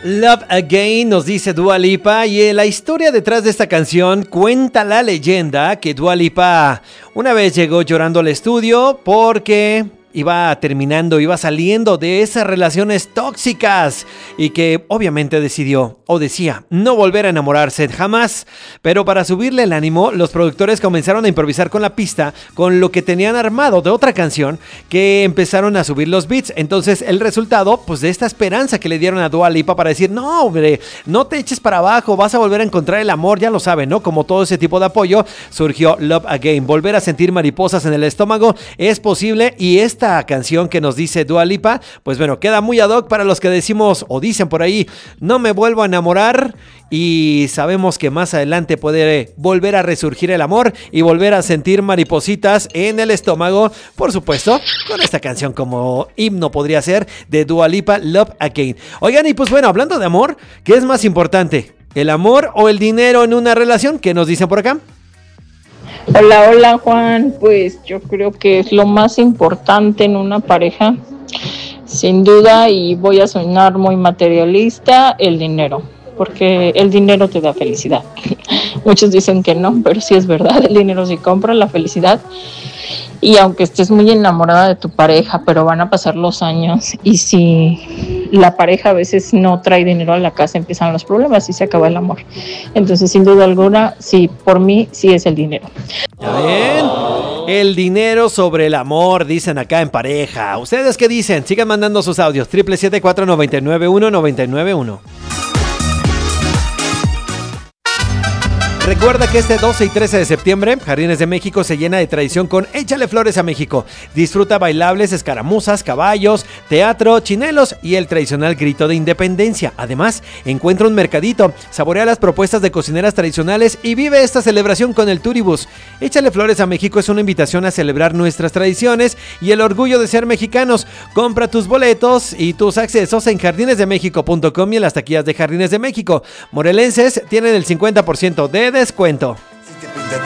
Love Again, nos dice Dua Lipa, y la historia detrás de esta canción cuenta la leyenda que Dua Lipa una vez llegó llorando al estudio porque iba saliendo de esas relaciones tóxicas y que obviamente decidió, o decía, no volver a enamorarse jamás. Pero para subirle el ánimo, los productores comenzaron a improvisar con la pista, con lo que tenían armado de otra canción, que empezaron a subir los beats. Entonces el resultado, pues de esta esperanza que le dieron a Dua Lipa para decir, no hombre, no te eches para abajo, vas a volver a encontrar el amor, ya lo saben, ¿no? Como todo ese tipo de apoyo, surgió Love Again. Volver a sentir mariposas en el estómago es posible, y esta canción que nos dice Dua Lipa, pues bueno, queda muy ad hoc para los que decimos o dicen por ahí, no me vuelvo a enamorar, y sabemos que más adelante puede volver a resurgir el amor y volver a sentir maripositas en el estómago, por supuesto, con esta canción como himno podría ser de Dua Lipa, Love Again. Oigan, y pues bueno, hablando de amor, ¿qué es más importante? ¿El amor o el dinero en una relación? ¿Qué nos dicen por acá? Hola Juan, pues yo creo que es lo más importante en una pareja, sin duda, y voy a sonar muy materialista, el dinero, porque el dinero te da felicidad. Muchos dicen que no, pero sí es verdad, el dinero sí compra la felicidad. Y aunque estés muy enamorada de tu pareja, pero van a pasar los años, y si la pareja a veces no trae dinero a la casa, empiezan los problemas y se acaba el amor. Entonces, sin duda alguna, sí, por mí sí es el dinero. ¿Ya ven? El dinero sobre el amor, dicen acá en pareja. ¿Ustedes qué dicen? Sigan mandando sus audios. 777-499-1991. Recuerda que este 12 y 13 de septiembre, Jardines de México se llena de tradición con Échale Flores a México. Disfruta bailables, escaramuzas, caballos, teatro, chinelos y el tradicional grito de independencia. Además, encuentra un mercadito, saborea las propuestas de cocineras tradicionales y vive esta celebración con el Turibus. Échale Flores a México es una invitación a celebrar nuestras tradiciones y el orgullo de ser mexicanos. Compra tus boletos y tus accesos en jardinesdemexico.com y en las taquillas de Jardines de México. Morelenses tienen el 50% de descuento. Si te pinta